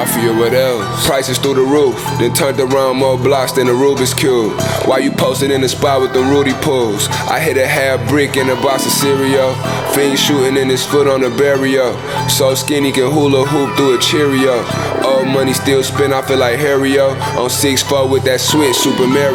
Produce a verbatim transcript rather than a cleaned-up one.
Mafia, what else? Prices through the roof, then turned around more blocks than a Rubik's Cube. Why you posted in the spot with the Rudy pools? I hit a half brick in a box of cereal. Fiend shooting in his foot on the barrier. So skinny can hula hoop through a Cheerio. Old money still spin, I feel like Harry-O. On six four with that switch, Super Mario.